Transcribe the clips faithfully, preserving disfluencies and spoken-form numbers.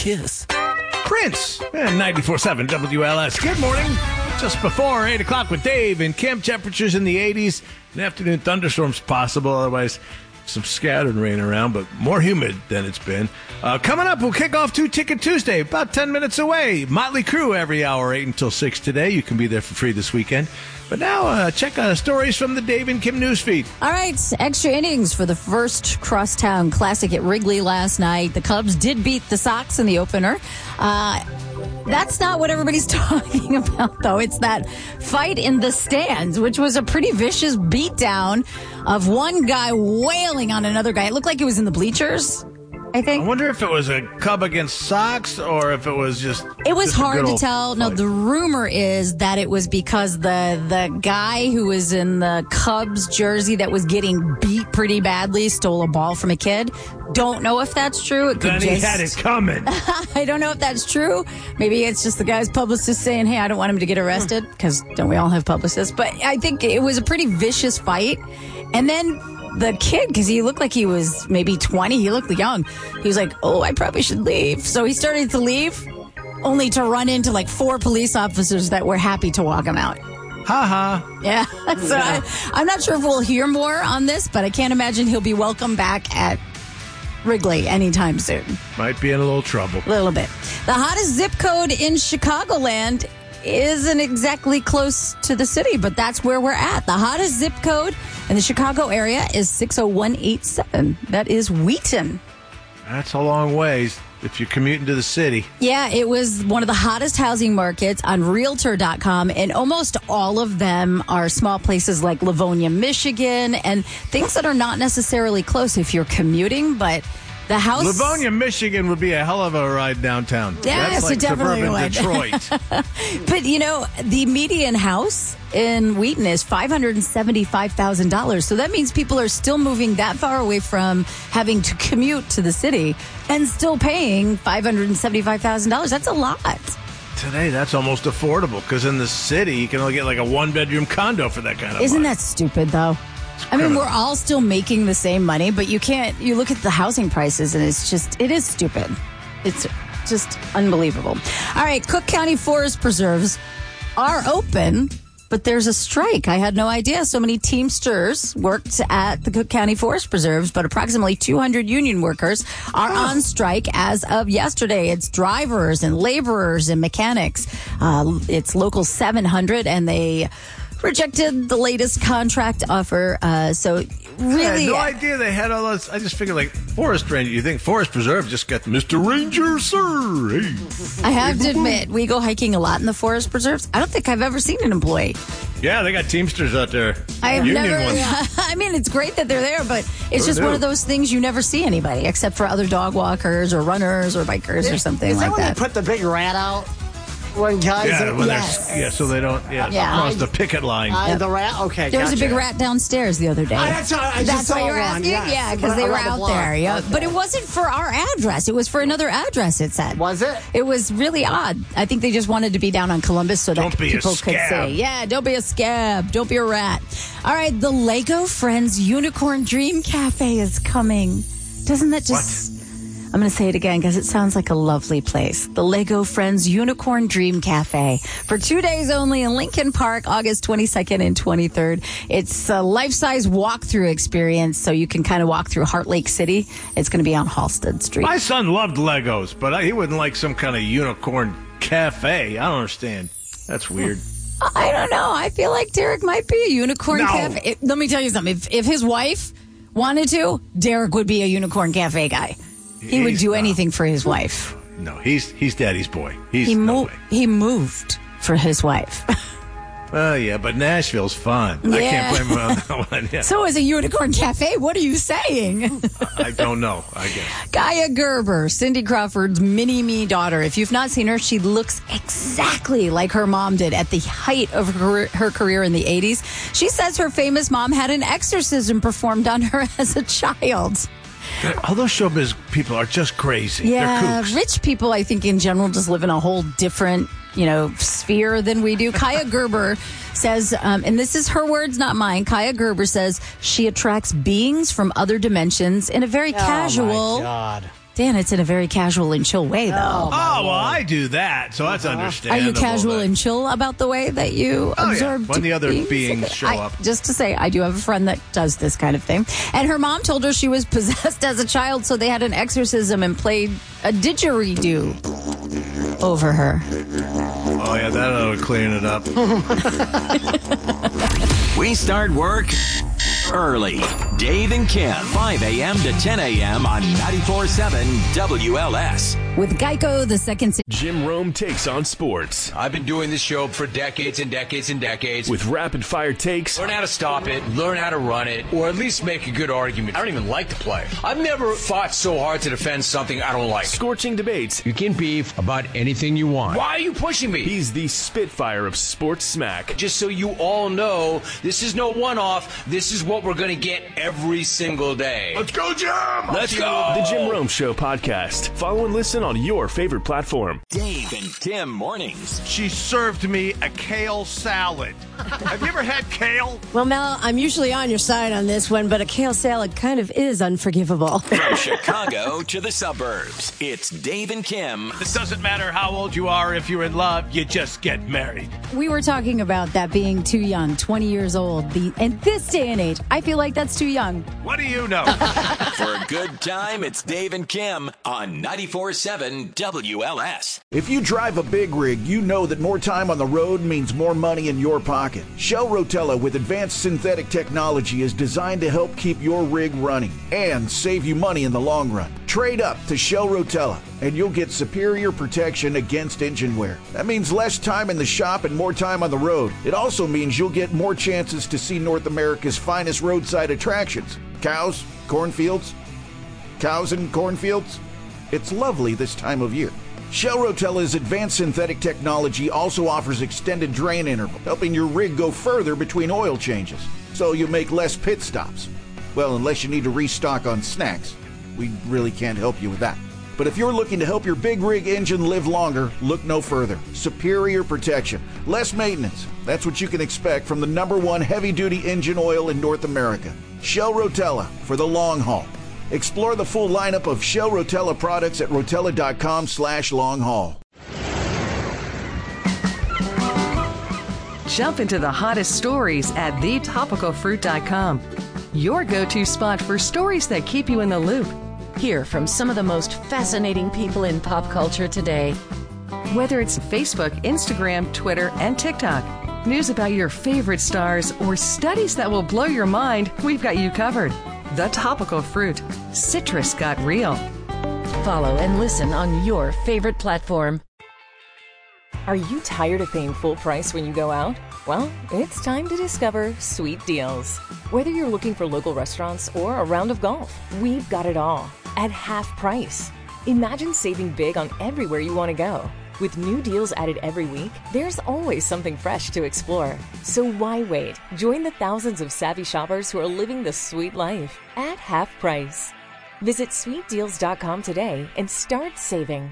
Kiss. Prince and ninety-four point seven W L S. Good morning. Just before eight o'clock with Dave and Kim. Temperatures in the eighties. An afternoon thunderstorms possible. Otherwise, some scattered rain around, but more humid than it's been. Uh, coming up, we'll kick off Two Ticket Tuesday, about ten minutes away. Motley Crue every hour, eight until six today. You can be there for free this weekend. But now, uh, check uh, stories from the Dave and Kim newsfeed. All right, extra innings for the first Crosstown Classic at Wrigley last night. The Cubs did beat the Sox in the opener. Uh, that's not what everybody's talking about, though. It's that fight in the stands, which was a pretty vicious beatdown of one guy wailing on another guy. It looked like it was in the bleachers, I think. I wonder if it was a Cub against Sox or if it was just... It was just a hard good to old tell. No, fight. the rumor is that it was because the the guy who was in the Cubs jersey that was getting beat pretty badly stole a ball from a kid. Don't know if that's true. It could Then just... he had it coming. I don't know if that's true. Maybe it's just the guy's publicist saying, hey, I don't want him to get arrested, because don't we all have publicists? But I think it was a pretty vicious fight. And then the kid, because he looked like he was maybe twenty, he looked young. He was like, oh, I probably should leave. So he started to leave, only to run into like four police officers that were happy to walk him out. Ha ha. Yeah. So Yeah. I, I'm not sure if we'll hear more on this, but I can't imagine he'll be welcome back at Wrigley anytime soon. Might be in a little trouble. A little bit. The hottest zip code in Chicagoland isn't exactly close to the city, but that's where we're at. The hottest zip code in the Chicago area is six oh one eight seven. That is Wheaton. That's a long ways if you're commuting to the city. Yeah, it was one of the hottest housing markets on Realtor dot com, and almost all of them are small places like Livonia, Michigan, and things that are not necessarily close if you're commuting, but the house... Livonia, Michigan would be a hell of a ride downtown. Yes, That's like it definitely suburban would. Detroit. But, you know, the median house in Wheaton is five hundred seventy-five thousand dollars. So that means people are still moving that far away from having to commute to the city and still paying five hundred seventy-five thousand dollars. That's a lot. Today, that's almost affordable because in the city, you can only get like a one-bedroom condo for that kind of Isn't money. that stupid, though? I mean, we're all still making the same money, but you can't, you look at the housing prices and it's just, it is stupid. It's just unbelievable. All right, Cook County Forest Preserves are open, but there's a strike. I had no idea so many Teamsters worked at the Cook County Forest Preserves, but approximately two hundred union workers are on strike as of yesterday. It's drivers and laborers and mechanics. Uh, it's Local seven hundred, and they rejected the latest contract offer. Uh, so really, I had no idea they had all this. I just figured like forest ranger. You think Forest Preserve just got Mister Ranger, sir? Hey. I have to admit, we go hiking a lot in the forest preserves. I don't think I've ever seen an employee. Yeah, they got Teamsters out there. I have Union never. ones. I mean, it's great that they're there, but it's Sure just do. one of those things you never see anybody except for other dog walkers or runners or bikers or something Is that like when that. they put the big rat out? When guys, Yeah, well, Yes. they're- yeah, so they don't. Yeah, Yeah. across the picket line. uh, the rat. Okay, There was a gotcha. big rat downstairs the other day. I- that's what- I just That's saw why you're one, asking? yes. Yeah, because they were Around the out block. there. Yeah, Okay. but it wasn't for our address. It was for another address. It said. Was it? It was really odd. I think they just wanted to be down on Columbus so that Don't be a people could scab. say, "Yeah, don't be a scab. Don't be a rat." All right, the Lego Friends Unicorn Dream Cafe is coming. Doesn't that just? I'm going to say it again because it sounds like a lovely place. The Lego Friends Unicorn Dream Cafe. For two days only in Lincoln Park, August twenty-second and twenty-third. It's a life-size walkthrough experience, so you can kind of walk through Heart Lake City. It's going to be on Halsted Street. My son loved Legos, but I, he wouldn't like some kind of unicorn cafe. I don't understand. That's weird. I don't know. I feel like Derek might be a unicorn No. cafe. It- let me tell you something. If, if his wife wanted to, Derek would be a unicorn cafe guy. He would He's do not. anything for his wife. No, he's he's daddy's boy. He's He, no mo- way. he moved for his wife. Oh, yeah, but Nashville's fun. I Yeah. can't blame him on that one. Yeah. So is a unicorn cafe. What are you saying? I don't know, I guess. Gaia Gerber, Cindy Crawford's mini-me daughter. If you've not seen her, she looks exactly like her mom did at the height of her, her career in the eighties. She says her famous mom had an exorcism performed on her as a child. All those showbiz people are just crazy. Yeah, They're kooks. rich people, I think, in general, just live in a whole different, you know, sphere than we do. Kaya Gerber says, um, and this is her words, not mine. Kaya Gerber says she attracts beings from other dimensions in a very Oh, casual my God. Dan, it's in a very casual and chill way, though. Oh, well, I do that, so that's Are understandable. you casual but- and chill about the way that you Oh, yeah. absorb When the other beings? beings show I- up. Just to say, I do have a friend that does this kind of thing. And her mom told her she was possessed as a child, so they had an exorcism and played a didgeridoo over her. Oh, yeah, that ought to clean it up. We start work early. Dave and Kim, five a.m. to ten a.m. on ninety-four point seven W L S. With Geico, the second... Jim Rome takes on sports I've been doing this show for decades and decades and decades. with rapid fire takes, Learn how to stop it, learn how to run it, or at least make a good argument. I don't even like to play. I've never fought so hard to defend something I don't like. scorching debates. You can beef about anything you want. Why are you pushing me? He's the Spitfire of sports smack. Just so you all know, this is no one-off. This is what we're going to get every single day. Let's go, Jim! Let's go! The Jim Rome Show podcast. Follow and listen on your favorite platform. Dave and Kim mornings. She served me a kale salad. Have you ever had kale? Well, Mel, I'm usually on your side on this one, but a kale salad kind of is unforgivable. From Chicago to the suburbs, it's Dave and Kim. It doesn't matter how old you are. If you're in love, you just get married. We were talking about that being too young, twenty years old. The and this day and age, I feel like that's too young. What do you know? For a good time, it's Dave and Kim on ninety-four point seven W L S. If you drive a big rig, you know that more time on the road means more money in your pocket. Shell Rotella with advanced synthetic technology is designed to help keep your rig running and save you money in the long run. Trade up to Shell Rotella and you'll get superior protection against engine wear. That means less time in the shop and more time on the road. It also means you'll get more chances to see North America's finest roadside attractions. Cows, cornfields, cows and cornfields. It's lovely this time of year. Shell Rotella's advanced synthetic technology also offers extended drain interval, helping your rig go further between oil changes, so you make less pit stops. Well, unless you need to restock on snacks. We really can't help you with that. But if you're looking to help your big rig engine live longer, look no further. Superior protection, less maintenance. That's what you can expect from the number one heavy-duty engine oil in North America. Shell Rotella for the long haul. Explore the full lineup of Shell Rotella products at rotella.com slash long haul. Jump into the hottest stories at the topical fruit dot com. Your go-to spot for stories that keep you in the loop. Hear from some of the most fascinating people in pop culture today. Whether it's Facebook, Instagram, Twitter, and TikTok, news about your favorite stars, or studies that will blow your mind, we've got you covered. The Topical Fruit. Citrus got real. Follow and listen on your favorite platform. Are you tired of paying full price when you go out? Well, it's time to discover Sweet Deals. Whether you're looking for local restaurants or a round of golf, we've got it all at half price. Imagine saving big on everywhere you want to go. With new deals added every week, there's always something fresh to explore. So why wait? Join the thousands of savvy shoppers who are living the sweet life at half price. Visit sweet deals dot com today and start saving.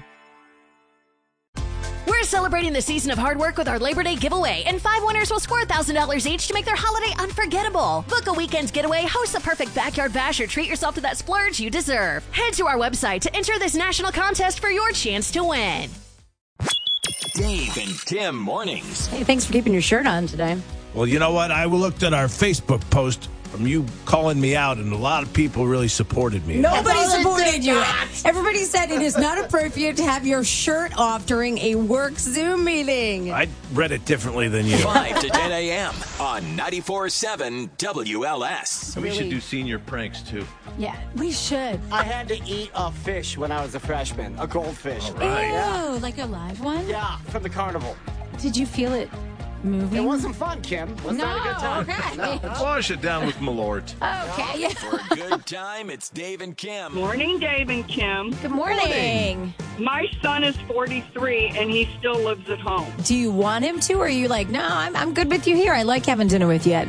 We're celebrating the season of hard work with our Labor Day giveaway, and five winners will score one thousand dollars each to make their holiday unforgettable. Book a weekend's getaway, host the perfect backyard bash, or treat yourself to that splurge you deserve. Head to our website to enter this national contest for your chance to win. Dave and Kim mornings. Hey, thanks for keeping your shirt on today. Well, you know what? I looked at our Facebook post from you calling me out, and a lot of people really supported me. Nobody supported you. Everybody said it is not appropriate to have your shirt off during a work Zoom meeting. I read it differently than you. five to ten a.m. on ninety-four point seven W L S. We should do senior pranks, too. Yeah, we should. I had to eat a fish when I was a freshman, a goldfish. All right. Ew, like a live one? Yeah, from the carnival. Did you feel it moving? It wasn't fun, Kim. Was No, that a good time? okay. No. Wash it down with Malort. Okay, yeah. For a good time, it's Dave and Kim. Morning, Dave and Kim. Good morning. My son is forty-three, and he still lives at home. Do you want him to, or are you like, no, I'm, I'm good with you here. I like having dinner with you at